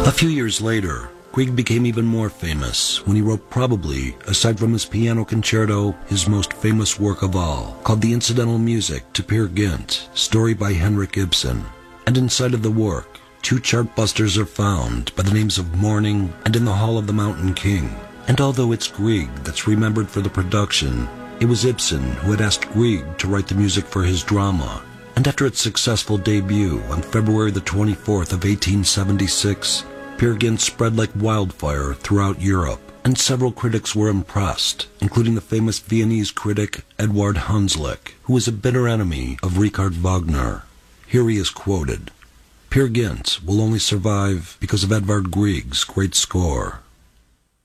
A few years later, Grieg became even more famous when he wrote probably, aside from his piano concerto, his most famous work of all, called the Incidental Music to Peer Gynt, story by Henrik Ibsen. And inside of the work, two chartbusters are found by the names of Morning and In the Hall of the Mountain King. And although it's Grieg that's remembered for the production, it was Ibsen who had asked Grieg to write the music for his drama. And after its successful debut on February the 24th of 1876, Peer Gynt spread like wildfire throughout Europe, and several critics were impressed, including the famous Viennese critic Eduard Hanslick, who was a bitter enemy of Richard Wagner. Here he is quoted, "Peer Gynt will only survive because of Edvard Grieg's great score."